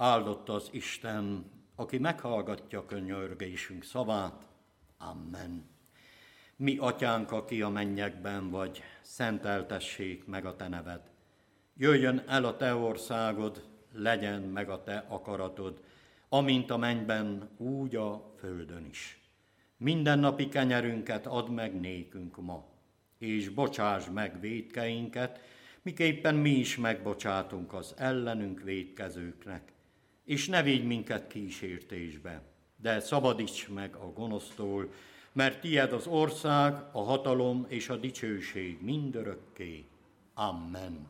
Áldott az Isten, aki meghallgatja könyörgésünk szavát. Amen. Mi atyánk, aki a mennyekben vagy, szenteltessék meg a te neved. Jöjjön el a te országod, legyen meg a te akaratod, amint a mennyben, úgy a földön is. Mindennapi kenyerünket add meg nékünk ma, és bocsáss meg vétkeinket, miképpen mi is megbocsátunk az ellenünk vétkezőknek. És ne vigy minket kísértésbe, de szabadíts meg a gonosztól, mert tied az ország, a hatalom és a dicsőség mindörökké. Amen.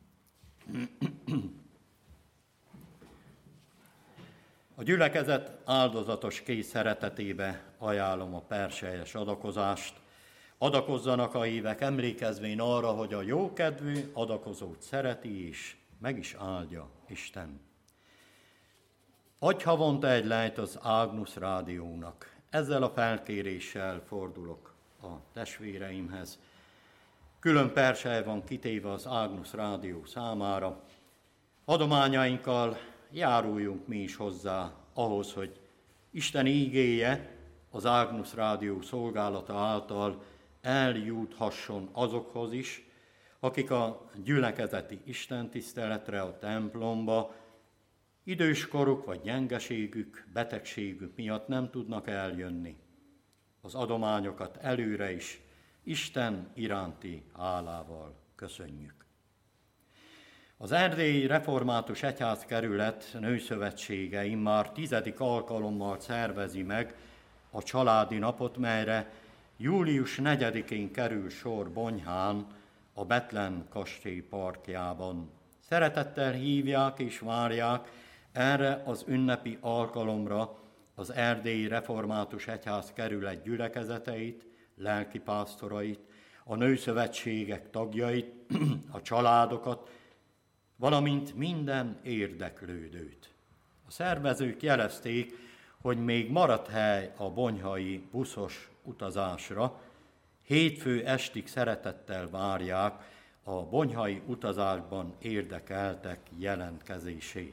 A gyülekezet áldozatos kész szeretetébe ajánlom a perselyes adakozást. Adakozzanak a hívek, emlékezvén arra, hogy a jókedvű adakozót szereti és meg is áldja Isten. Adj havonta egy lejt az Agnus Rádiónak. Ezzel a felkéréssel fordulok a testvéreimhez. Külön persely van kitéve az Agnus Rádió számára. Adományainkkal járuljunk mi is hozzá ahhoz, hogy Isten ígéje az Agnus Rádió szolgálata által eljuthasson azokhoz is, akik a gyülekezeti istentiszteletre, a templomba, időskoruk vagy gyengeségük, betegségük miatt nem tudnak eljönni. Az adományokat előre is Isten iránti hálával köszönjük. Az Erdélyi Református Egyházkerület Nőszövetsége immár 10. alkalommal szervezi meg a családi napot, melyre július 4-én kerül sor Bonyhán, a Bethlen kastély parkjában. Szeretettel hívják és várják erre az ünnepi alkalomra az Erdélyi Református Egyházkerület gyülekezeteit, lelkipásztorait, a nőszövetségek tagjait, a családokat, valamint minden érdeklődőt. A szervezők jelezték, hogy még maradt hely a bonyhai buszos utazásra. Hétfő estig szeretettel várják a bonyhai utazásban érdekeltek jelentkezését.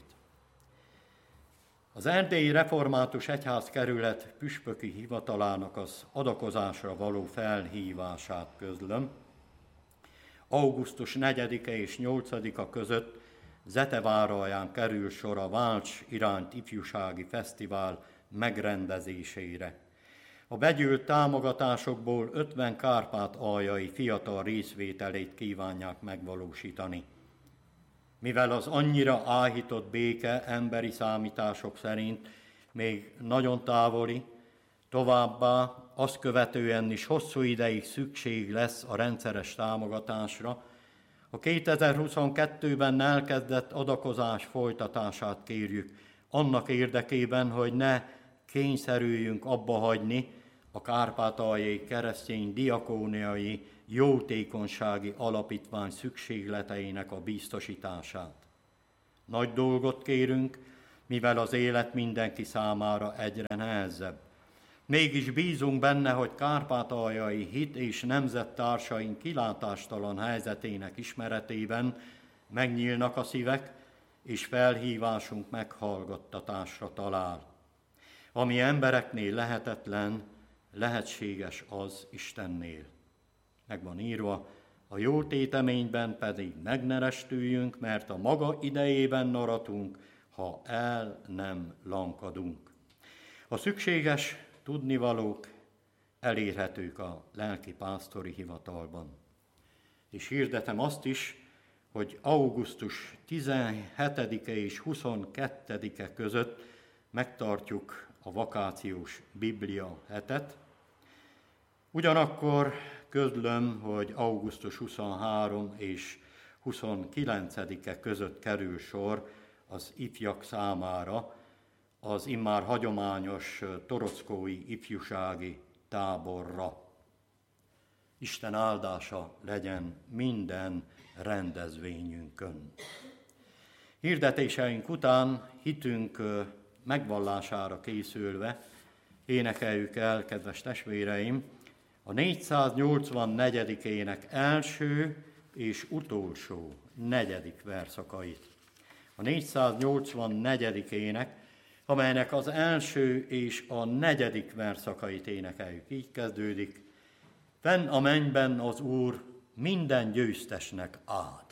Az Erdélyi Református Egyházkerület püspöki hivatalának az adakozásra való felhívását közlöm. Augusztus 4-e és 8-a között Zeteváraján kerül sor a Válcs irányt ifjúsági fesztivál megrendezésére. A begyűlt támogatásokból 50 kárpátaljai fiatal részvételét kívánják megvalósítani. Mivel az annyira áhított béke emberi számítások szerint még nagyon távoli, továbbá azt követően is hosszú ideig szükség lesz a rendszeres támogatásra, a 2022-ben elkezdett adakozás folytatását kérjük, annak érdekében, hogy ne kényszerüljünk abba hagyni a Kárpátaljai Keresztény Diakóniai Jótékonysági Alapítvány szükségleteinek a biztosítását. Nagy dolgot kérünk, mivel az élet mindenki számára egyre nehezebb. Mégis bízunk benne, hogy kárpátaljai hit és nemzettársaink kilátástalan helyzetének ismeretében megnyílnak a szívek, és felhívásunk meghallgattatásra talál. Ami embereknél lehetetlen, lehetséges az Istennél. Meg van írva, a jó téteményben pedig megnerestüljünk, mert a maga idejében naratunk, ha el nem lankadunk. A szükséges tudnivalók elérhetők a lelki pásztori hivatalban. És hirdetem azt is, hogy augusztus 17-e és 22-e között megtartjuk a vakációs Biblia hetet. Ugyanakkor közlöm, hogy augusztus 23 és 29-e között kerül sor az ifjak számára az immár hagyományos torockói ifjúsági táborra. Isten áldása legyen minden rendezvényünkön. Hirdetéseink után hitünk megvallására készülve énekeljük el, kedves testvéreim, a 484. ének első és utolsó 4. verszakait. a 484. ének, amelynek az első és a 4. verszakait énekeljük. Így kezdődik: fenn a mennyben az Úr minden győztesnek áld.